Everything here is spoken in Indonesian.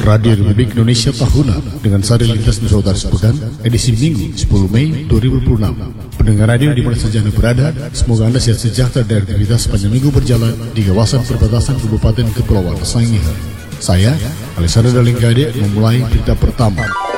Radio Republik Indonesia Tahuna dengan sari lintas Nusantara Sepekan, edisi Minggu 10 Mei 2026. Pendengar radio di mana saja Anda berada, semoga Anda sehat sejahtera dan aktivitas sepanjang minggu berjalan di kawasan perbatasan Kabupaten Kepulauan Sangihe. Saya, Alessandro Dalingkade, memulai berita pertama.